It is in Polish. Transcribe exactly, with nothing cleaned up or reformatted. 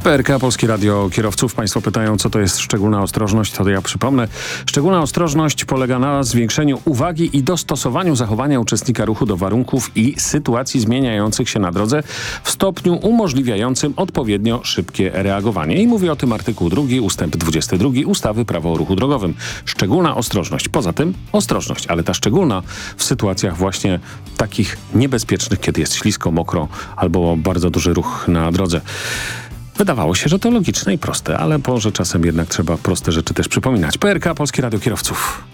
P R K, Polskie Radio Kierowców. Państwo pytają, co to jest szczególna ostrożność. To ja przypomnę. Szczególna ostrożność polega na zwiększeniu uwagi i dostosowaniu zachowania uczestnika ruchu do warunków i sytuacji zmieniających się na drodze w stopniu umożliwiającym odpowiednio szybkie reagowanie. I mówi o tym artykuł drugi, ustęp dwudziesty drugi ustawy Prawo o ruchu drogowym. Szczególna ostrożność. Poza tym ostrożność, ale ta szczególna w sytuacjach właśnie takich niebezpiecznych, kiedy jest ślisko, mokro albo bardzo duży ruch na drodze. Wydawało się, że to logiczne i proste, ale może czasem jednak trzeba proste rzeczy też przypominać. P R K, Polskie Radio Kierowców.